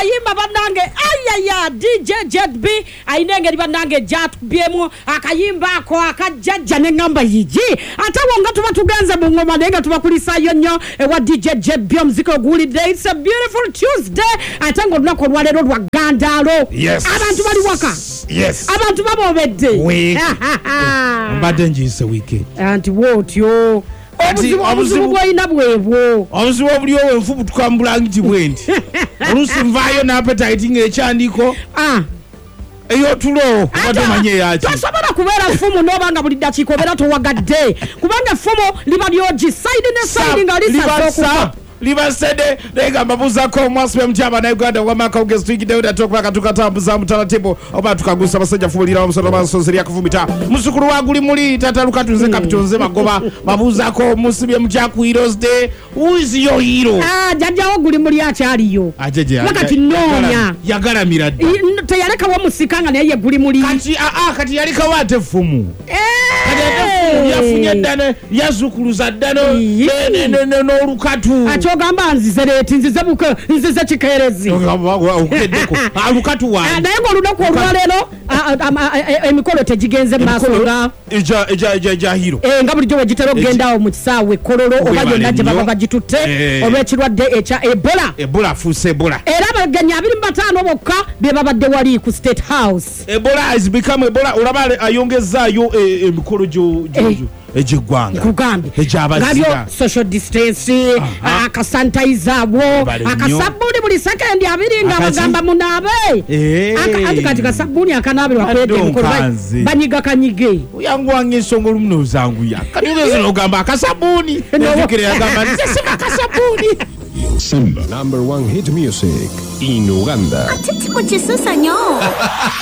akayimba banange ayaya DJ JB ainengeri banange jatubyemu akayimba ako akajjajja ne ngamba yiji atawo nga tuba tuganza mu ngoma nenga tubakulisayo nnyo ewa DJ JB omuziko gulidde. It's a beautiful Tuesday atango lunako lwalero lwa gandalo. Yes. Abantu bali waka. Yes. Abantu babobedde. Mbadde njise weekend. Anti wotyo. Obuzibu bwalina bwebwo. Obuzibu obuliwo wenfubu tukambula nti bwendi. Olusi nvaayo n'appetite ng'ekyandiko. Eyo tulo kubatomanye yaki. Tosobola kubeera fumu n'obanga buli dakiika obeera towagadde. Kubanga fumu liba lyogi side ne side nga lisasa libasede nega mabuzako mwasibe mchaba na Uganda wamaka ugezi twigide uda tokwa tukatambuza mutaratibu oba tukagusa basajja fulira omusoro bansozeri yakuvumita musukuru waguli muri tataluka tunze kapitonze magoba mabuzako musibye mchaku Heroes Day. Who is your hero? Jajja waguli muri akyaliyo ajeje wakati nonya yagala miradi teyaleka wa musikanga naye guli muri kati yalika wate fumu yafunye ddane yazukuluza ddano n'olukatu akyogamba nzize leeti nzize kikeerezi alukatu wa naye ng'olunaku olwaleero emikolo tegigenze maaso nga eja hiro nga bulijjo wegitera okgendawo mu kisaawe kololo oba yonna gye baba bagitutte olw'ekirwadde ekya ebola afuuse ebola era abagenyi 25 bokka be babadde wali ku State House. Ebola has become ebola olaba ayongezaayo emikolo ejiggwanga kugambe ngabyo social distance akasanitizer abo akasabuni buli second 2 nga bagamba munabe kati kasabuni akanabe wakwete mukolo banyiga kanyige uyangwange ensonga olumu nozanguya kanyugezo nogamba akasabuni nfikire yagamba sima akasabuni. Simba, #1 hit music in Uganda. Atiti kuchisusa nyo.